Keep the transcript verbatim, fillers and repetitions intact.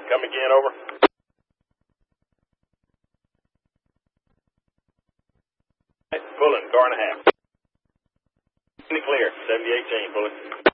Come again, over. Pulling, car and a half. Clear, seventy eighteen, pulling.